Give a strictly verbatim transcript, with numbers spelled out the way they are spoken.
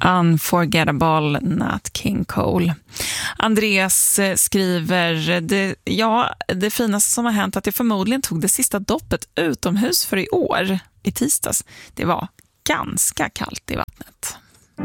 Unforgettable, Nat King Cole. Andreas skriver, det, ja, det finaste som har hänt att jag förmodligen tog det sista doppet utomhus för i år, i tisdags. Det var ganska kallt i vattnet.